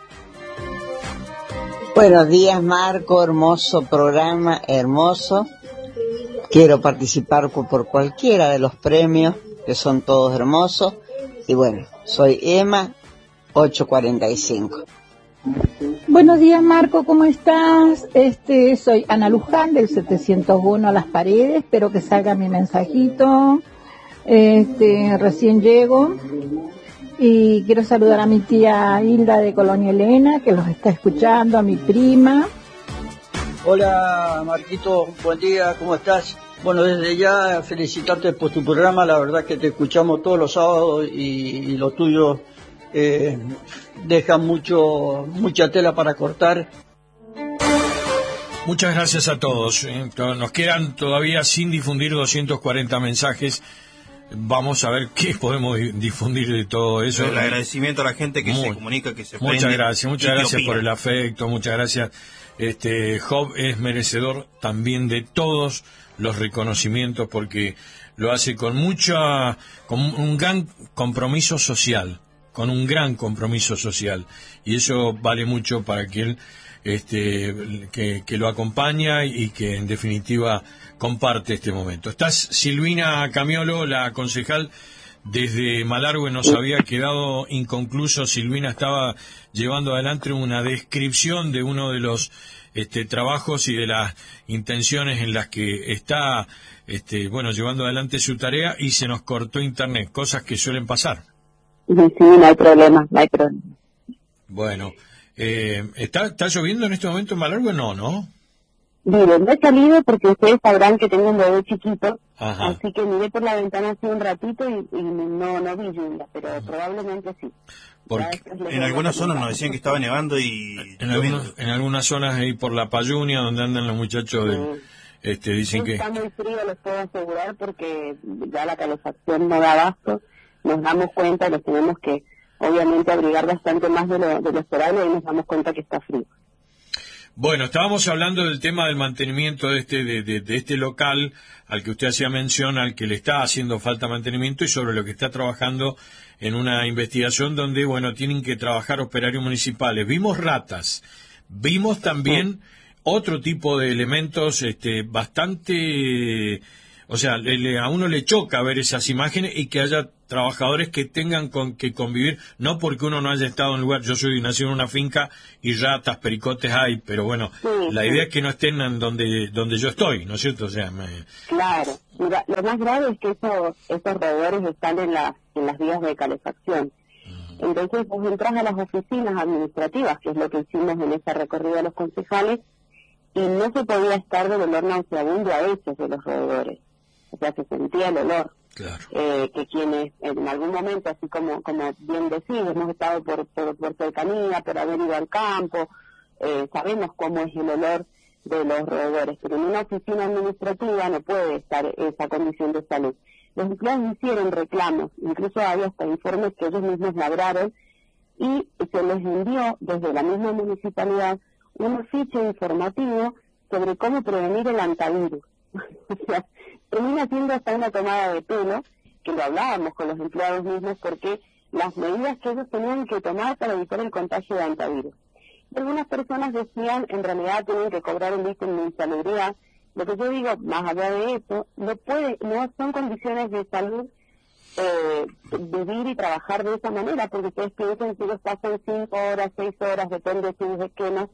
Buenos días, Marco, hermoso programa, hermoso. Quiero participar por, por cualquiera de los premios, que son todos hermosos. Y bueno, soy Emma, ochocientos cuarenta y cinco. Buenos días, Marco, ¿cómo estás? Este, soy Ana Luján del setecientos uno a Las Paredes, espero que salga mi mensajito. Este, recién llego y quiero saludar a mi tía Hilda de Colonia Elena, que los está escuchando, a mi prima. Hola, Marquito, buen día, ¿cómo estás? Bueno, desde ya felicitarte por tu programa, la verdad que te escuchamos todos los sábados y, y lo tuyo eh, deja mucho mucha tela para cortar. Muchas gracias a todos. ¿eh? Nos quedan todavía sin difundir doscientos cuarenta mensajes. Vamos a ver qué podemos difundir de todo eso. El agradecimiento a la gente que Muy, se comunica, que se prende. Muchas gracias, muchas gracias por el afecto, muchas gracias. Este Job es merecedor también de todos los reconocimientos porque lo hace con mucha, con un gran compromiso social, con un gran compromiso social, y eso vale mucho para que él, este, que, que lo acompaña y que en definitiva comparte este momento. Estás Silvina Camiolo, la concejal desde Malargüe. Nos había quedado inconcluso. Silvina estaba llevando adelante una descripción de uno de los este, trabajos y de las intenciones en las que está este, bueno, llevando adelante su tarea y se nos cortó internet, cosas que suelen pasar. Sí, no hay problema, no hay problema. Bueno, eh, ¿está, ¿está lloviendo en este momento en Malargüe? No, ¿no? Miren, no he salido porque ustedes sabrán que tengo un bebé chiquito, Ajá. Así que miré por la ventana hace un ratito y, y no, no vi lluvia, pero Ajá. probablemente sí. Porque en algunas zonas nos decían que estaba nevando y... En, algunos, en algunas zonas ahí por la Payunia, donde andan los muchachos, del, sí. este, dicen no que... Está muy frío, les puedo asegurar, porque ya la calefacción no da abasto, nos damos cuenta y los tenemos que obviamente abrigar bastante más de lo, de lo esperable y nos damos cuenta que está frío. Bueno, estábamos hablando del tema del mantenimiento de este de, de, de este local al que usted hacía mención, al que le está haciendo falta mantenimiento y sobre lo que está trabajando en una investigación donde, bueno, tienen que trabajar operarios municipales. Vimos ratas, vimos también otro tipo de elementos este, bastante... O sea, le, le, a uno le choca ver esas imágenes y que haya trabajadores que tengan con, que convivir, no porque uno no haya estado en un lugar, yo soy nacido en una finca y ratas, pericotes hay, pero bueno, sí, la sí. idea es que no estén en donde donde yo estoy, ¿no es cierto? O sea, me... Claro, mira, lo más grave es que esos, esos roedores están en, la, en las vías de calefacción. Uh-huh. Entonces vos entras a las oficinas administrativas, que es lo que hicimos en esa recorrida de los concejales, y no se podía estar del olor nauseabundo a esos de los roedores. O sea, se sentía el olor. Claro. Eh, que quienes en algún momento, así como como bien decís, hemos estado por, por, por cercanía, por haber ido al campo, eh, sabemos cómo es el olor de los roedores, pero en una oficina administrativa no puede estar esa condición de salud. Los empleados hicieron reclamos, incluso había hasta informes que ellos mismos labraron, y se les envió desde la misma municipalidad un oficio informativo sobre cómo prevenir el antivirus. O sea, termina siendo hasta una tomada de pelo, que lo hablábamos con los empleados mismos, porque las medidas que ellos tenían que tomar para evitar el contagio de antivirus. Y algunas personas decían, en realidad tienen que cobrar un ítem de insalubridad. Lo que yo digo, más allá de eso, no puede, no son condiciones de salud eh, vivir y trabajar de esa manera, porque ustedes piensan que ellos pasan cinco horas, seis horas, depende de sus esquemas,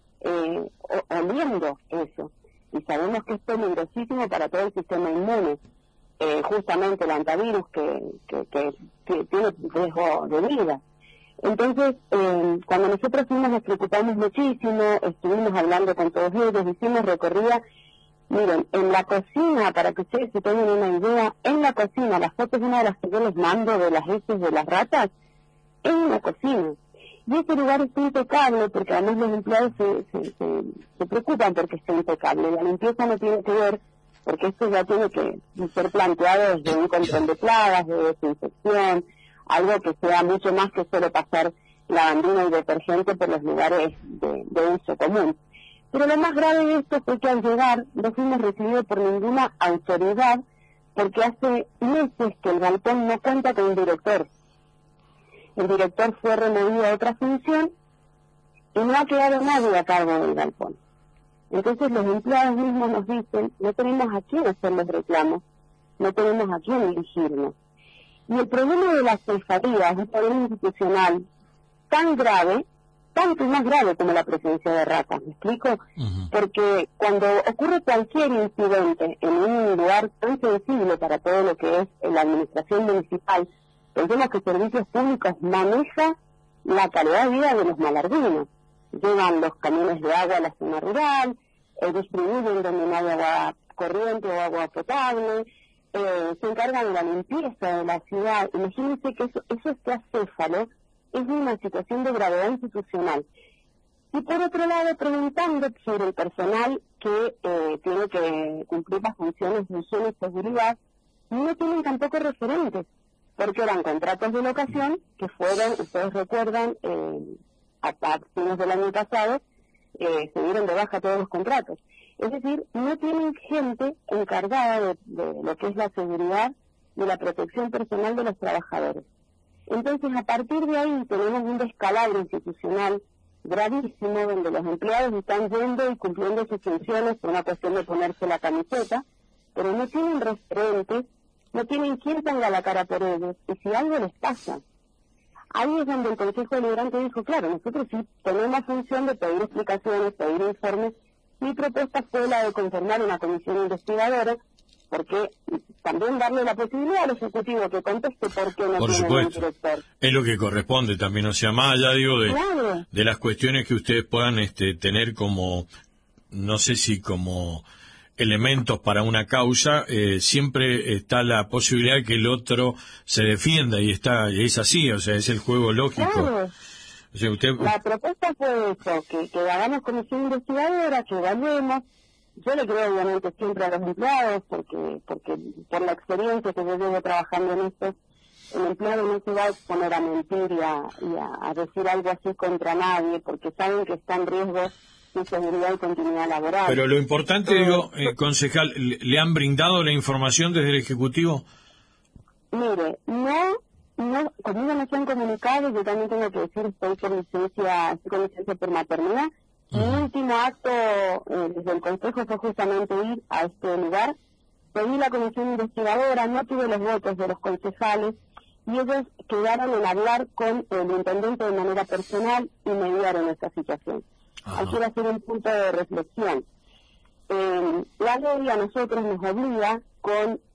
eh, oliendo eso. Y sabemos que es peligrosísimo para todo el sistema inmune, eh, justamente el antivirus que, que, que, que tiene riesgo de vida. Entonces, eh, cuando nosotros fuimos nos preocupamos muchísimo, estuvimos hablando con todos ellos, hicimos recorrida. Miren, en la cocina, para que ustedes se tengan una idea, en la cocina, la foto es una de las que yo les mando de las heces de las ratas, en la cocina. Y ese lugar está impecable, porque además los empleados se, se, se, se preocupan porque está impecable. La limpieza no tiene que ver, porque esto ya tiene que ser planteado desde un control de plagas, de desinfección, algo que sea mucho más que solo pasar lavandina y detergente por los lugares de, de uso común. Pero lo más grave de esto fue que al llegar no fuimos recibidos por ninguna autoridad, porque hace meses que el galpón no cuenta con un director. El director fue removido a otra función y no ha quedado nadie a cargo del galpón. Entonces los empleados mismos nos dicen, no tenemos a quién hacer los reclamos, no tenemos a quién dirigirnos. Y el problema de la cefalía es un problema institucional tan grave, tanto y más grave como la presencia de ratas, ¿me explico? Uh-huh. Porque cuando ocurre cualquier incidente en un lugar tan sensible para todo lo que es la administración municipal, pensemos que Servicios Públicos maneja la calidad de vida de los malarguinos. Llevan los camiones de agua a la zona rural, eh, distribuyen donde no hay agua corriente o agua potable, eh, se encargan de la limpieza de la ciudad. Imagínense que eso, eso este acéfalo es una situación de gravedad institucional. Y por otro lado, preguntando sobre el personal que eh, tiene que cumplir las funciones de higiene y seguridad, no tienen tampoco referentes, porque eran contratos de locación que fueron, ustedes recuerdan, eh, hasta fines del año pasado, eh, se dieron de baja todos los contratos. Es decir, no tienen gente encargada de, de lo que es la seguridad y la protección personal de los trabajadores. Entonces, a partir de ahí tenemos un descalabro institucional gravísimo, donde los empleados están yendo y cumpliendo sus funciones por una cuestión de ponerse la camiseta, pero no tienen referentes, no tienen quien tenga la cara por ellos, y si algo les pasa. Ahí es donde el Consejo Deliberante dijo, claro, nosotros sí tenemos función de pedir explicaciones, pedir informes. Mi propuesta fue la de conformar una comisión investigadora, porque también darle la posibilidad al Ejecutivo que conteste por qué no por tiene un director. Es lo que corresponde también, o sea, más allá, digo, de, claro. de las cuestiones que ustedes puedan este, tener como, no sé si como elementos para una causa, eh, siempre está la posibilidad de que el otro se defienda, y está y es así, o sea, es el juego lógico. Claro. O sea, usted... La propuesta fue eso, que, que hagamos comisión investigadora, que evaluemos. Yo le creo obviamente siempre a los empleados, porque porque por la experiencia que yo llevo trabajando en esto, el empleado no se va a exponer a mentir y a, y a, a decir algo así contra nadie, porque saben que está en riesgo su seguridad y continuidad laboral. Pero lo importante, eh, digo, eh, concejal, ¿le han brindado la información desde el Ejecutivo? Mire, no, no, conmigo no se han comunicado, yo también tengo que decir, estoy con licencia, estoy con licencia por maternidad. Uh-huh. Mi último acto eh, desde el Consejo fue justamente ir a este lugar. Pedí la comisión investigadora, no tuve los votos de los concejales y ellos quedaron en hablar con el intendente de manera personal y mediaron esta situación. Hay que hacer un punto de reflexión. Eh, la ley a nosotros nos obliga con